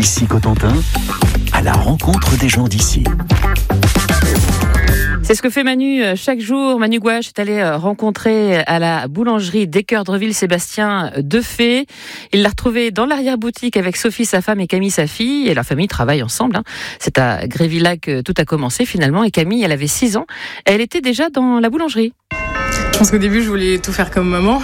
Ici Cotentin, à la rencontre des gens d'ici. C'est ce que fait Manu chaque jour. Manu Gouache est allé rencontrer à la boulangerie d'Équeurdreville Sébastien Defay. Il l'a retrouvé dans l'arrière-boutique avec Sophie, sa femme, et Camille, sa fille. Et leur famille travaille ensemble. C'est à Grévillac que tout a commencé finalement. Et Camille, elle avait 6 ans. Elle était déjà dans la boulangerie. Je pense qu'au début, je voulais tout faire comme maman.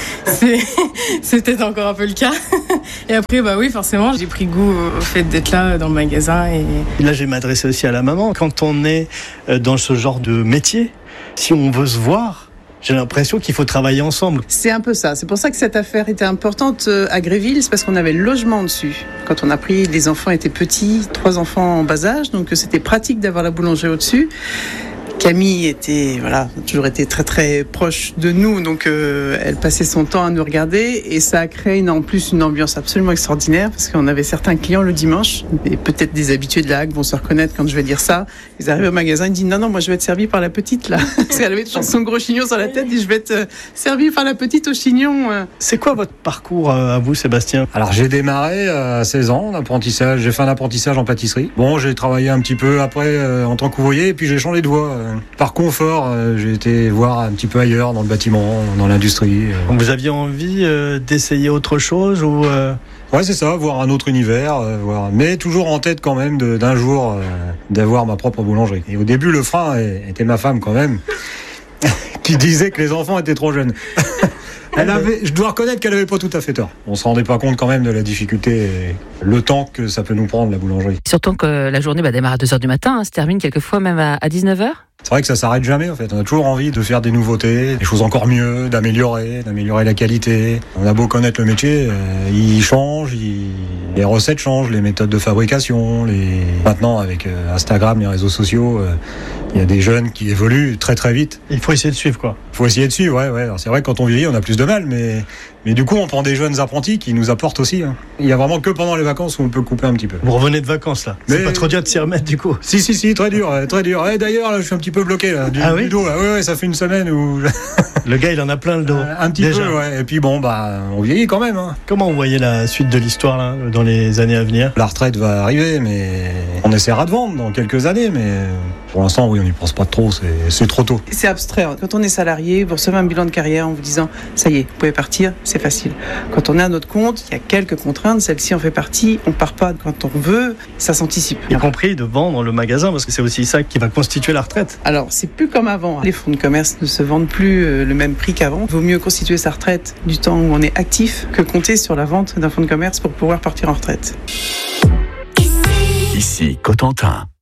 C'est peut-être encore un peu le cas. Et après, oui, forcément, j'ai pris goût au fait d'être là dans le magasin. Et là, je vais m'adresser aussi à la maman. Quand on est dans ce genre de métier, si on veut se voir, j'ai l'impression qu'il faut travailler ensemble. C'est un peu ça. C'est pour ça que cette affaire était importante à Gréville. C'est parce qu'on avait le logement dessus. Quand on a pris, les enfants étaient petits, 3 enfants en bas âge. Donc c'était pratique d'avoir la boulangerie au-dessus. Camille a toujours été très très proche de nous, donc elle passait son temps à nous regarder et ça a créé en plus une ambiance absolument extraordinaire parce qu'on avait certains clients le dimanche, et peut-être des habitués de la Hague vont se reconnaître quand je vais dire ça. Ils arrivent au magasin, ils disent non, moi je vais être servi par la petite là, parce qu'elle avait toujours son gros chignon sur la tête, dit je vais être servi par la petite au chignon. C'est quoi votre parcours à vous, Sébastien ? Alors j'ai démarré à 16 ans d'apprentissage, j'ai fait un apprentissage en pâtisserie. Bon, j'ai travaillé un petit peu après en tant qu'ouvrier et puis j'ai changé de voie. Par confort, j'ai été voir un petit peu ailleurs dans le bâtiment, dans l'industrie. Vous aviez envie d'essayer autre chose ou Ouais, c'est ça, voir un autre univers, mais toujours en tête quand même d'un jour d'avoir ma propre boulangerie. Et au début, le frein était ma femme quand même, qui disait que les enfants étaient trop jeunes. Je dois reconnaître qu'elle avait pas tout à fait tort. On se rendait pas compte quand même de la difficulté et le temps que ça peut nous prendre, la boulangerie. Surtout que la journée démarre à 2h du matin, se termine quelquefois même à 19h. C'est vrai que ça s'arrête jamais en fait. On a toujours envie de faire des nouveautés, des choses encore mieux, d'améliorer la qualité. On a beau connaître le métier, il change, les recettes changent, les méthodes de fabrication. Maintenant avec Instagram, les réseaux sociaux, il y a des jeunes qui évoluent très très vite. Il faut essayer de suivre quoi. Il faut essayer de suivre, ouais. Alors, c'est vrai que quand on vieillit, on a plus de mal, mais du coup, on prend des jeunes apprentis qui nous apportent aussi. Il y a vraiment que pendant les vacances où on peut couper un petit peu. Vous revenez de vacances là. C'est pas trop dur de s'y remettre du coup. Si, très dur, très dur. Et d'ailleurs, là, je suis un petit peu bloqué là, du dos. Ouais, ça fait une semaine où le gars, il en a plein le dos. Un petit déjà. peu, ouais. Et puis on vieillit quand même. Comment vous voyez la suite de l'histoire là, dans les années à venir ? La retraite va arriver, mais on essaiera de vendre dans quelques années, mais pour l'instant, oui, on n'y pense pas trop. C'est trop tôt. C'est abstrait. Quand on est salarié, vous recevez un bilan de carrière en vous disant ça y est, vous pouvez partir, c'est facile. Quand on est à notre compte, il y a quelques contraintes. Celle-ci en fait partie. On part pas quand on veut, ça s'anticipe. Y compris de vendre le magasin, parce que c'est aussi ça qui va constituer la retraite. Alors, c'est plus comme avant. Les fonds de commerce ne se vendent plus le même prix qu'avant. Il vaut mieux constituer sa retraite du temps où on est actif que compter sur la vente d'un fonds de commerce pour pouvoir partir en retraite. Ici Cotentin.